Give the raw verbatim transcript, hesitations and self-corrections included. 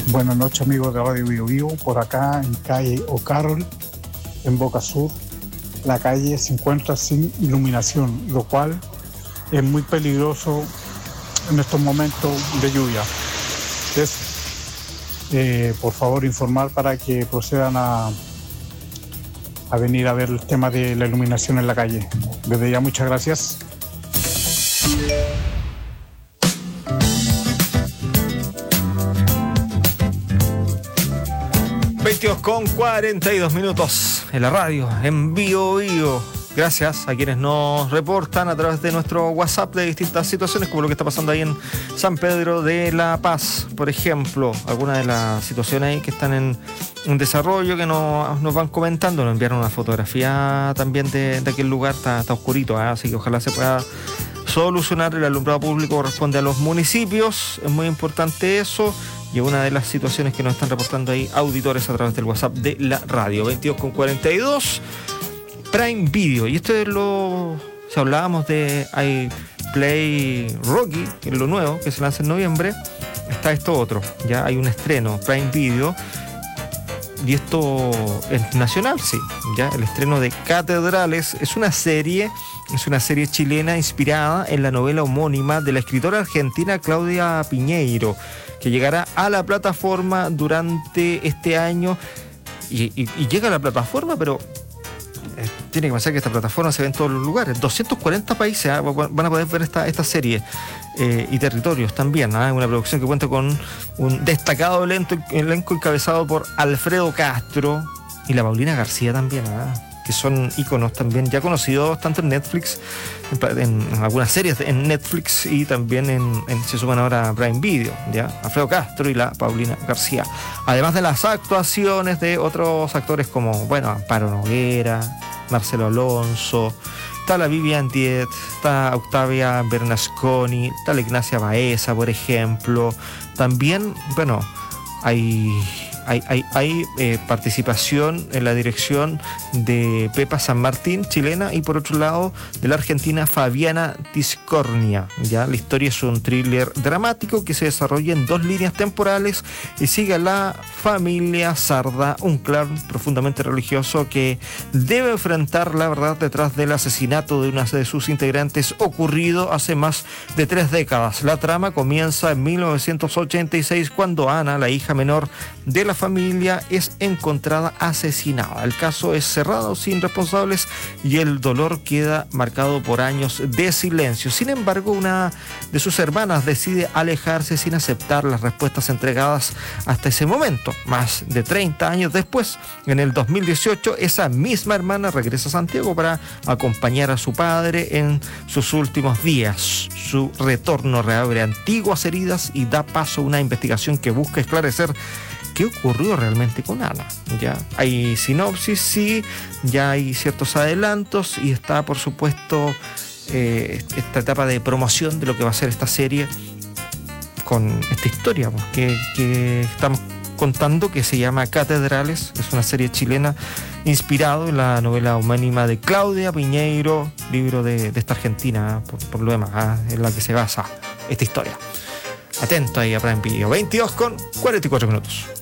Buenas noches, amigos de Radio Bio Bio. Por acá en calle O'Carroll, en Boca Sur, la calle se encuentra sin iluminación, lo cual es muy peligroso en estos momentos de lluvia. Entonces, eh, por favor, informar para que procedan a, a venir a ver el tema de la iluminación en la calle. Desde ya, muchas gracias. veintidós con cuarenta y dos minutos en la radio, en Bio Bio. Gracias a quienes nos reportan a través de nuestro WhatsApp de distintas situaciones, como lo que está pasando ahí en San Pedro de la Paz, por ejemplo. Algunas de las situaciones ahí que están en, en desarrollo, que nos, nos van comentando. Nos enviaron una fotografía también de, de aquel lugar, está, está oscurito, ¿eh? Así que ojalá se pueda solucionar. El alumbrado público corresponde a los municipios, es muy importante eso. Y una de las situaciones que nos están reportando ahí auditores a través del WhatsApp de la radio. veintidós con cuarenta y dos, Prime Video. Y esto es lo... Si hablábamos de iPlay Rocky, que es lo nuevo, que se lanza en noviembre, está esto otro. Ya hay un estreno, Prime Video. Y esto es nacional, sí. Ya el estreno de Catedrales es una serie... Es una serie chilena inspirada en la novela homónima de la escritora argentina Claudia Piñeiro, que llegará a la plataforma durante este año. Y, y, y llega a la plataforma, pero eh, tiene que pensar que esta plataforma se ve en todos los lugares. doscientos cuarenta países ¿eh? van a poder ver esta, esta serie. Eh, y territorios también. ¿eh? Una producción que cuenta con un destacado elenco, elenco encabezado por Alfredo Castro y la Paulina García también. ¿eh? Que son íconos también ya conocidos tanto en Netflix, en, en algunas series en Netflix y también en, en se suman ahora a Prime Video, ya Alfredo Castro y la Paulina García. Además de las actuaciones de otros actores como, bueno, Amparo Noguera, Marcelo Alonso, está la Vivian Diet, está Octavia Bernasconi, está la Ignacia Baeza, por ejemplo. También, bueno, hay... Hay, hay, hay eh, participación en la dirección de Pepa San Martín, chilena, y por otro lado de la argentina Fabiana Tiscornia. ¿ya? La historia es un thriller dramático que se desarrolla en dos líneas temporales y sigue a la familia Sarda, un clan profundamente religioso que debe enfrentar la verdad detrás del asesinato de una de sus integrantes ocurrido hace más de tres décadas. La trama comienza en mil novecientos ochenta y seis cuando Ana, la hija menor de la familia, es encontrada asesinada. El caso es cerrado sin responsables y el dolor queda marcado por años de silencio. Sin embargo, una de sus hermanas decide alejarse sin aceptar las respuestas entregadas hasta ese momento. Más de treinta años después, en el dos mil dieciocho, esa misma hermana regresa a Santiago para acompañar a su padre en sus últimos días. Su retorno reabre antiguas heridas y da paso a una investigación que busca esclarecer qué ocurrió realmente con Ana. Ya hay sinopsis, sí, ya hay ciertos adelantos y está, por supuesto, eh, esta etapa de promoción de lo que va a ser esta serie con esta historia pues, que, que estamos contando, que se llama Catedrales. Es una serie chilena inspirado en la novela homónima de Claudia Piñeiro, libro de, de esta argentina, por, por lo demás, ¿eh? en la que se basa esta historia. Atento ahí a Prime Video. veintidós con cuarenta y cuatro minutos.